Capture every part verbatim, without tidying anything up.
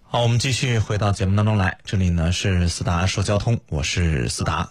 好，我们继续回到节目当中来，这里呢是思达说交通，我是思达。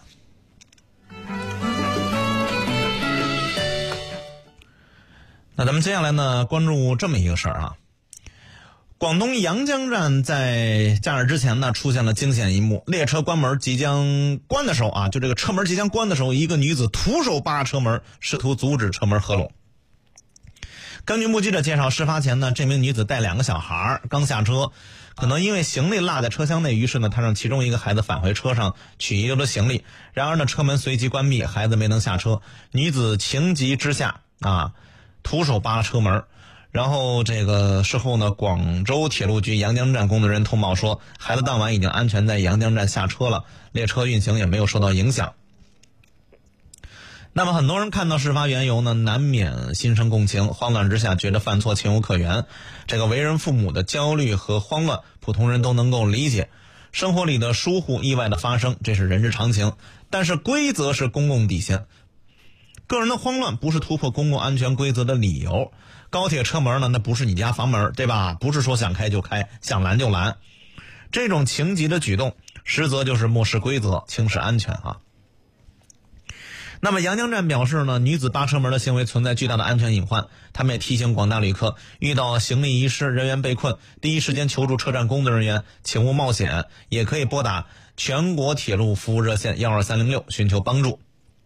那咱们接下来呢关注这么一个事儿啊，广东阳江站在假日之前呢出现了惊险一幕，列车关门即将关的时候啊，就这个车门即将关的时候，一个女子徒手扒车门，试图阻止车门合拢。根据目击者介绍，事发前呢，这名女子带两个小孩刚下车，可能因为行李落在车厢内，于是呢，她让其中一个孩子返回车上取遗留的行李。然而呢，车门随即关闭，孩子没能下车。女子情急之下啊，徒手扒车门。然后这个事后呢，广州铁路局阳江站工作人员通报说，孩子当晚已经安全在阳江站下车了，列车运行也没有受到影响。那么很多人看到事发缘由呢，难免心生共情，慌乱之下觉得犯错情有可原。这个为人父母的焦虑和慌乱，普通人都能够理解。生活里的疏忽、意外的发生，这是人之常情。但是规则是公共底线，个人的慌乱不是突破公共安全规则的理由。高铁车门呢，那不是你家房门，对吧？不是说想开就开，想拦就拦。这种情急的举动，实则就是漠视规则、轻视安全啊。那么阳江站表示呢，女子扒车门的行为存在巨大的安全隐患，他们也提醒广大旅客，遇到行李遗失、人员被困，第一时间求助车站工作人员，请勿冒险，也可以拨打全国铁路服务热线幺二三零六寻求帮助。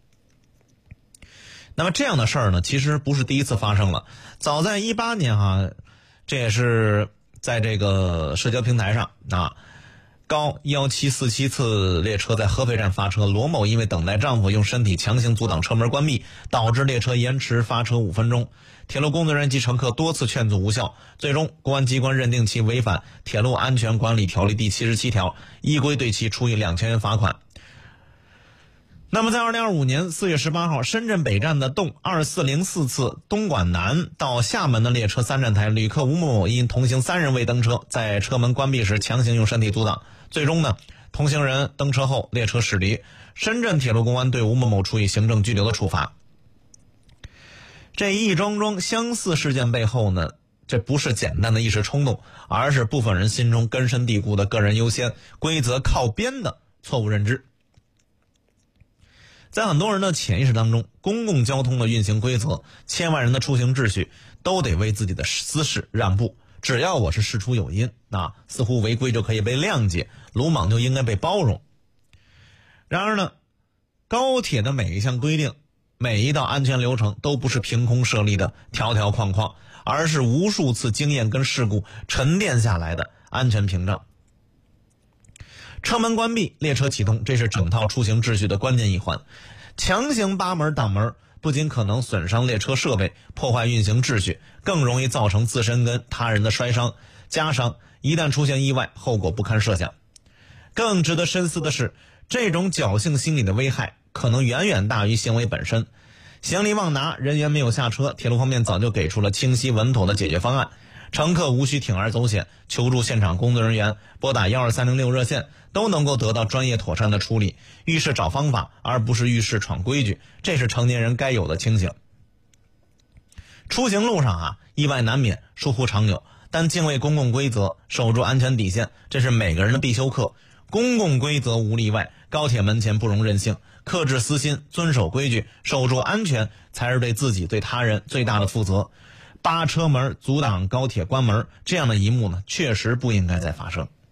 那么这样的事儿呢，其实不是第一次发生了，早在一八年哈，这也是在这个社交平台上啊。高一七四七次列车在合肥站发车，罗某因为等待丈夫用身体强行阻挡车门关闭，导致列车延迟发车五分钟。铁路工作人员及乘客多次劝阻无效，最终公安机关认定其违反《铁路安全管理条例》第七十七条，依规对其处以两千元罚款。那么在二零二五年四月十八号，深圳北站的动二四零四次东莞南到厦门的列车三站台，旅客吴某某因同行三人未登车，在车门关闭时强行用身体阻挡，最终呢，同行人登车后列车驶离，深圳铁路公安对吴某某处以行政拘留的处罚。这一桩桩相似事件背后呢，这不是简单的一时冲动，而是部分人心中根深蒂固的个人优先、规则靠边的错误认知。在很多人的潜意识当中，公共交通的运行规则、千万人的出行秩序，都得为自己的私事让步。只要我是事出有因，那似乎违规就可以被谅解，鲁莽就应该被包容。然而呢，高铁的每一项规定、每一道安全流程都不是凭空设立的条条框框，而是无数次经验跟事故沉淀下来的安全屏障。车门关闭，列车启动，这是整套出行秩序的关键一环。强行扒门挡门，不仅可能损伤列车设备，破坏运行秩序，更容易造成自身跟他人的摔伤、加伤。一旦出现意外，后果不堪设想。更值得深思的是，这种侥幸心理的危害可能远远大于行为本身。行李忘拿，人员没有下车，铁路方面早就给出了清晰稳妥的解决方案。乘客无需铤而走险，求助现场工作人员，拨打幺二三零六热线，都能够得到专业妥善的处理。遇事找方法，而不是遇事闯规矩，这是成年人该有的清醒。出行路上啊，意外难免，疏忽常有，但敬畏公共规则，守住安全底线，这是每个人的必修课。公共规则无例外，高铁门前不容任性，克制私心，遵守规矩，守住安全，才是对自己对他人最大的负责。扒车门阻挡高铁关门，这样的一幕呢，确实不应该再发生。